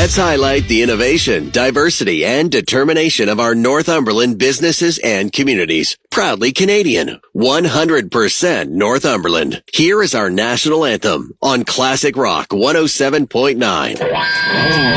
Let's highlight the innovation, diversity, and determination of our Northumberland businesses and communities. Proudly Canadian, 100% Northumberland. Here is our national anthem on Classic Rock 107.9.